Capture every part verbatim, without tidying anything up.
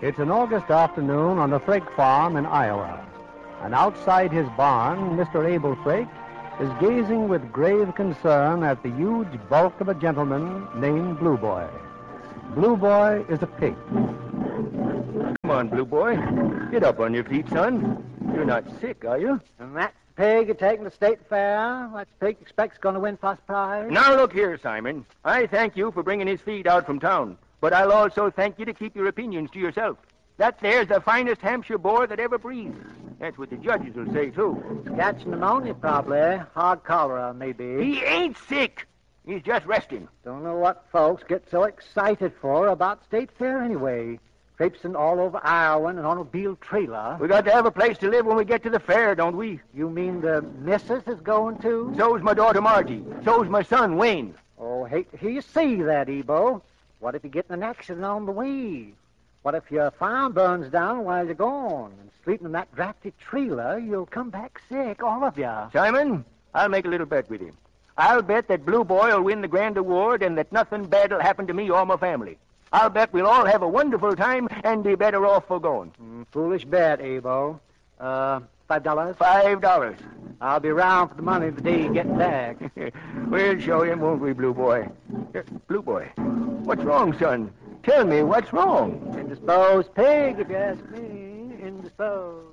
It's an August afternoon on the Frake farm in Iowa. And outside his barn, Mister Abel Frake is gazing with grave concern at the huge bulk of a gentleman named Blue Boy. Blue Boy is a pig. Come on, Blue Boy. Get up on your feet, son. You're not sick, are you? And that pig you're taking to the state fair, that pig expects going to win first prize? Now, look here, Simon. I thank you for bringing his feed out from town. But I'll also thank you to keep your opinions to yourself. That there's the finest Hampshire boar that ever breathed. That's what the judges will say, too. He's catching pneumonia, probably. Hard cholera, maybe. He ain't sick. He's just resting. Don't know what folks get so excited for about state fair anyway. Traipsing all over Iowa in an automobile trailer. We got to have a place to live when we get to the fair, don't we? You mean the missus is going to? So's my daughter Margie. So's my son Wayne. Oh, hate to hear you say that, Ebo. What if you get in an accident on the way? What if your farm burns down while you're gone? And sleeping in that drafty trailer, you'll come back sick, all of you. Simon, I'll make a little bet with you. I'll bet that Blue Boy will win the grand award and that nothing bad will happen to me or my family. I'll bet we'll all have a wonderful time and be better off for going. Mm, foolish bet, Ebo. Uh, five dollars? Five dollars. I'll be around for the money the day you get back. We'll show him, won't we, Blue Boy? Uh, Blue Boy, what's wrong, son? Tell me what's wrong. Indisposed pig, if you ask me. Indisposed.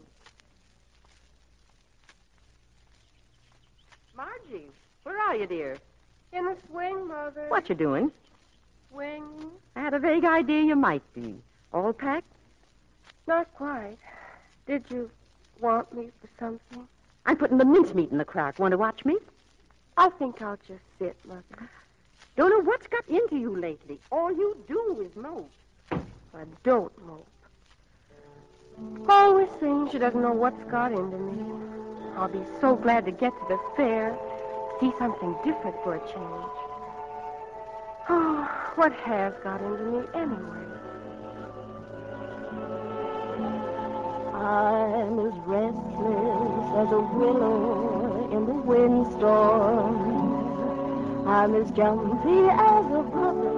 Margie, where are you, dear? In the swing, Mother. What you doing? Swing? I had a vague idea you might be. All packed? Not quite. Did you want me for something? I'm putting the mincemeat in the crock. Want to watch me? I think I'll just sit, Mother. Don't know what's got into you lately. All you do is mope. I don't mope. Always saying she doesn't know what's got into me. I'll be so glad to get to the fair, see something different for a change. Oh, what has got into me anyway? I'm as restless as a willow in the windstorm. I'm as jumpy as a puppy